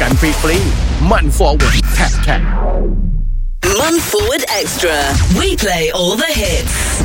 กันฟรีๆมัน Forward แท็ก Month Forward Extra. We play all the hits.